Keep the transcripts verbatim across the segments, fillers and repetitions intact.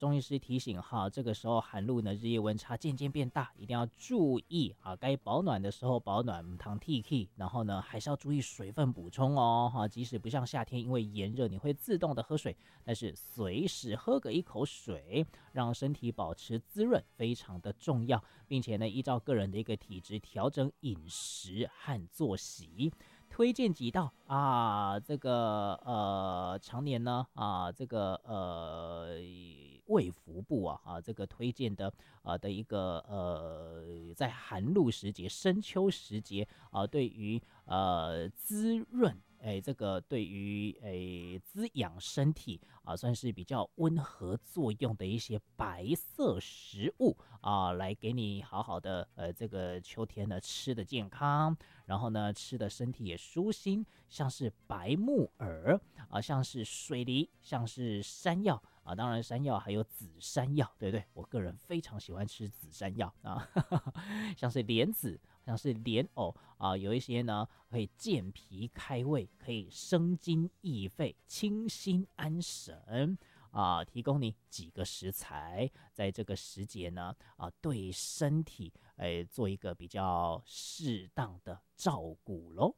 中医师提醒哈，这个时候寒露呢，日夜温差渐渐变大，一定要注意啊，该保暖的时候保暖，唔通剃剃，然后呢，还是要注意水分补充哦，哈，即使不像夏天，因为炎热你会自动的喝水，但是随时喝个一口水，让身体保持滋润，非常的重要，并且呢，依照个人的一个体质调整饮食和作息。推荐几道啊，这个呃，常年呢啊，这个呃，卫福部啊啊，这个推荐的呃的一个呃，在寒露时节、深秋时节啊，对于呃滋润。哎，这个对于哎滋养身体啊，算是比较温和作用的一些白色食物啊，来给你好好的呃这个秋天呢吃的健康，然后呢吃的身体也舒心，像是白木耳啊，像是水梨，像是山药啊，当然山药还有紫山药，对不对？我个人非常喜欢吃紫山药啊，像是莲子。像是莲藕啊，有一些呢可以健脾开胃，可以生津益肺、清心安神啊，提供你几个食材，在这个时节呢啊，对身体哎做一个比较适当的照顾喽。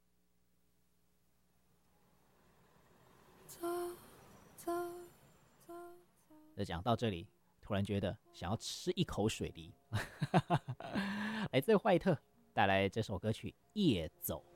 那讲到这里，突然觉得想要吃一口水梨。来自坏特带来这首歌曲《夜走》。